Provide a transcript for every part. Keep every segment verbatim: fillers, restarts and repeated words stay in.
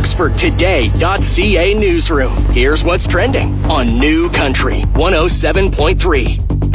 Oxford Today dot C A newsroom. Here's what's trending on New Country one oh seven point three.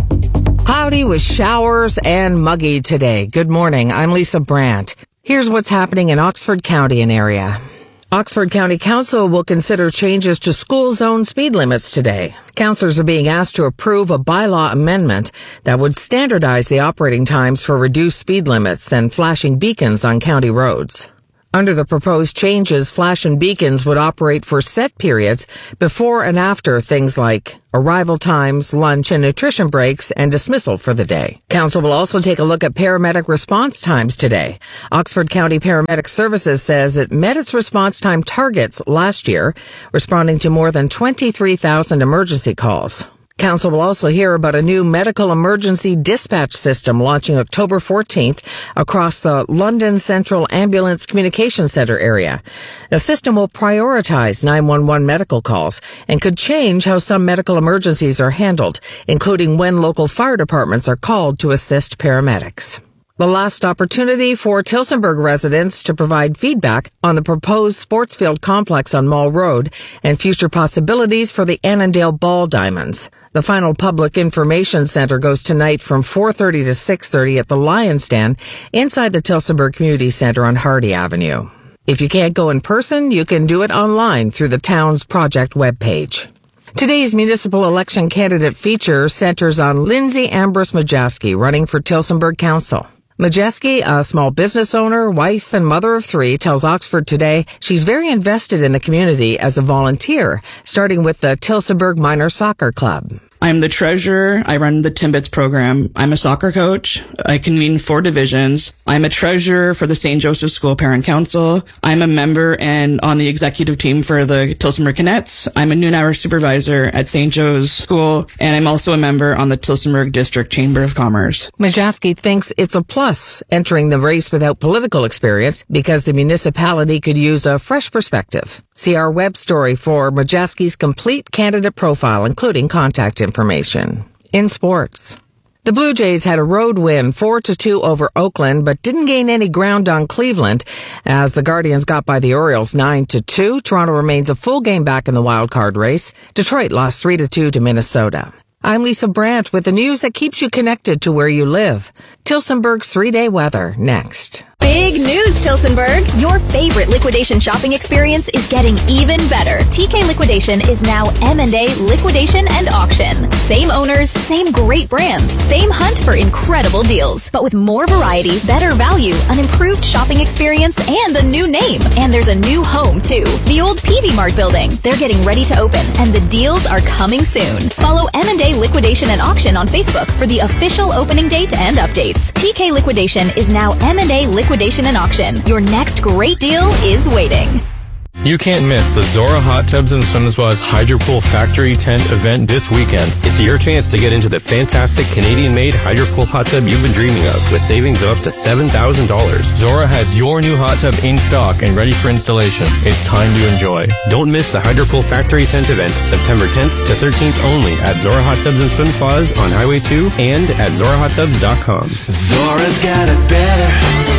Cloudy with showers and muggy today. Good morning. I'm Lisa Brandt. Here's what's happening in Oxford County and area. Oxford County Council will consider changes to school zone speed limits today. Councillors are being asked to approve a bylaw amendment that would standardize the operating times for reduced speed limits and flashing beacons on county roads. Under the proposed changes, flashing beacons would operate for set periods before and after things like arrival times, lunch and nutrition breaks, and dismissal for the day. Council will also take a look at paramedic response times today. Oxford County Paramedic Services says it met its response time targets last year, responding to more than twenty-three thousand emergency calls. Council will also hear about a new medical emergency dispatch system launching October fourteenth across the London Central Ambulance Communication Centre area. The system will prioritize nine one one medical calls and could change how some medical emergencies are handled, including when local fire departments are called to assist paramedics. The last opportunity for Tillsonburg residents to provide feedback on the proposed sports field complex on Mall Road and future possibilities for the Annandale Ball Diamonds. The final public information center goes tonight from four thirty to six thirty at the Lions Den inside the Tillsonburg Community Center on Hardy Avenue. If you can't go in person, you can do it online through the town's project webpage. Today's municipal election candidate feature centers on Lindsay Ambrose Majeski running for Tillsonburg Council. Majeski, a small business owner, wife, and mother of three, tells Oxford Today she's very invested in the community as a volunteer, starting with the Tillsonburg Minor Soccer Club. I'm the treasurer. I run the Timbits program. I'm a soccer coach. I convene four divisions. I'm a treasurer for the Saint Joseph School Parent Council. I'm a member and on the executive team for the Tillsonburg Cadets. I'm a noon hour supervisor at Saint Joe's School, and I'm also a member on the Tillsonburg District Chamber of Commerce. Majeski thinks it's a plus entering the race without political experience because the municipality could use a fresh perspective. See our web story for Majeski's complete candidate profile, including contact information. In sports, the Blue Jays had a road win four to two over Oakland, but didn't gain any ground on Cleveland as the Guardians got by the Orioles nine to two. Toronto remains a full game back in the wild card race. Detroit lost three to two to Minnesota. I'm Lisa Brandt with the news that keeps you connected to where you live. Tillsonburg's three-day weather next. Big news, Tillsonburg! Your favorite liquidation shopping experience is getting even better. T K Liquidation is now M and A Liquidation and Auction. Same owners, same great brands, same hunt for incredible deals, but with more variety, better value, an improved shopping experience, and a new name. And there's a new home, too. The old P V Mart building. They're getting ready to open, and the deals are coming soon. Follow M and A Liquidation and Auction on Facebook for the official opening date and updates. T K Liquidation is now M and A Liquidation and Auction. Your next great deal is waiting. You can't miss the Zora Hot Tubs and Swim Spas Hydropool Factory Tent event this weekend. It's your chance to get into the fantastic Canadian-made Hydropool hot tub you've been dreaming of with savings of up to seven thousand dollars. Zora has your new hot tub in stock and ready for installation. It's time to enjoy. Don't miss the Hydropool Factory Tent event September tenth to thirteenth only at Zora Hot Tubs and Swim Spas on Highway two and at zora hot tubs dot com. Zora's got it better.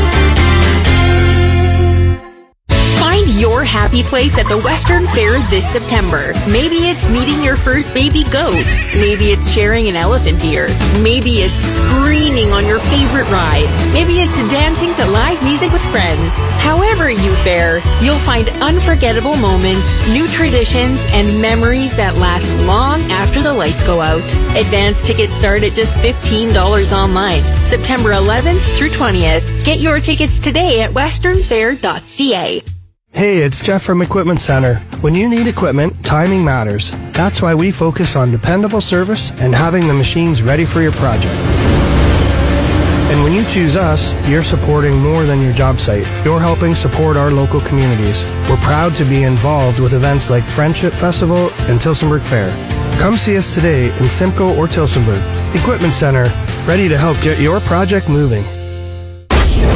Your happy place at the Western Fair this September. Maybe it's meeting your first baby goat. Maybe it's sharing an elephant ear. Maybe it's screaming on your favorite ride. Maybe it's dancing to live music with friends. However you fare, you'll find unforgettable moments, new traditions, and memories that last long after the lights go out. Advance tickets start at just fifteen dollars online, September eleventh through twentieth. Get your tickets today at western fair dot c a. Hey, it's Jeff from Equipment Center. When you need equipment, timing matters. That's why we focus on dependable service and having the machines ready for your project. And when you choose us, you're supporting more than your job site. You're helping support our local communities. We're proud to be involved with events like Friendship Festival and Tillsonburg Fair. Come see us today in Simcoe or Tillsonburg. Equipment Center, ready to help get your project moving.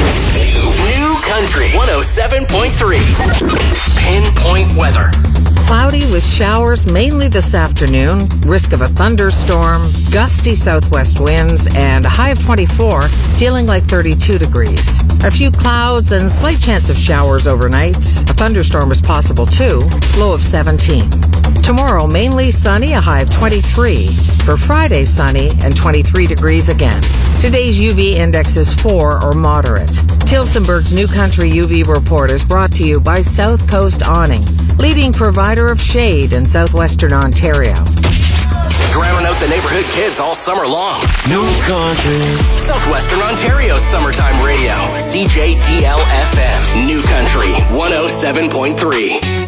New Country one oh seven point three. Pinpoint weather. Cloudy with showers mainly this afternoon, risk of a thunderstorm, gusty southwest winds, and a high of twenty-four, feeling like thirty-two degrees. A few clouds and slight chance of showers overnight. A thunderstorm is possible too, low of seventeen. Tomorrow, mainly sunny, a high of twenty-three. For Friday, sunny and twenty-three degrees again. Today's U V index is four or moderate. Tilsonburg's New Country U V report is brought to you by South Coast Awning, leading provider of shade in southwestern Ontario. Drowning out the neighborhood kids all summer long. New Country. Southwestern Ontario's summertime radio. C J D L F M. New Country one oh seven point three.